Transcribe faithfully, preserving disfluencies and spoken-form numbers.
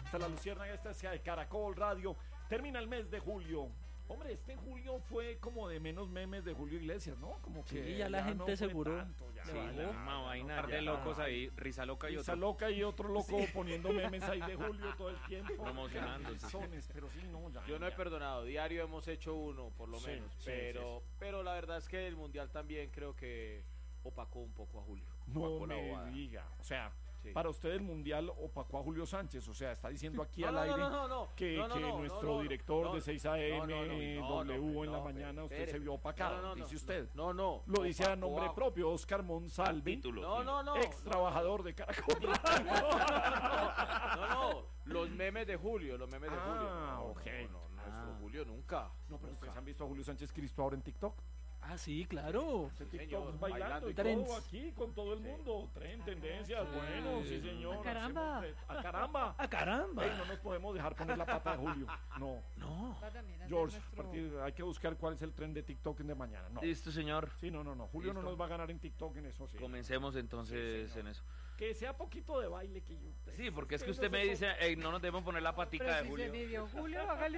Esta es La Luciérnaga, esta es de Caracol Radio. Termina el mes de julio. Hombre, este julio fue como de menos memes de Julio Iglesias, ¿no? Como que sí, ya la gente no seguro. Tanto, ya, Sí, ya, la misma vaina, par de locos ahí, risa loca y Risa otro. loca y otro loco sí. poniendo memes ahí de Julio todo el tiempo. Promocionándose. Pero sí, no, ya, Yo no ya. he perdonado, diario hemos hecho uno, por lo Sí, menos. sí, pero, sí, sí. pero la verdad es que el Mundial también creo que opacó un poco a Julio. No Opacó la me bobada. diga, o sea, Sí. para usted el Mundial opacó a Julio Sánchez, o sea, está diciendo aquí No, al no, aire no, no, no, que, no, no, que no, nuestro no, no, director no, de seis A M, no, no, no, no, W no, en la no, mañana, usted espere. se vio opacado, No, no, no, dice no, usted. No, no. Lo dice a opacó nombre a- propio, Oscar Monsalve, Título. No, no, no. ex trabajador de Caracol. No, no, los memes de Julio, los memes de Ah, Julio. No, ok. No, no, nuestro Ah. Julio nunca. No, pero ustedes han visto a Julio Sánchez Cristo ahora en TikTok. Ah, sí, claro. Ese Sí, TikTok señor, bailando, bailando y y trends. todo aquí con todo el Sí. mundo. Tren, tendencias, bueno, sí señor. ¡A caramba! hacemos de- ¡A caramba! ¡Ah, caramba! Ey, no nos podemos dejar poner la pata de Julio. No. No. Va también a ser George, a nuestro- partir, hay que buscar cuál es el tren de TikTok de mañana. No. Listo, señor. Sí, no, no, no. Julio Listo. no nos va a ganar en TikTok en eso, sí. Comencemos entonces Sí, señor. en eso. Que sea poquito de baile que yo. Sí, porque es que Ustedes usted no me se dice, "Ey, no nos debemos poner la patica Pero de si Julio". se midió Julio, hágale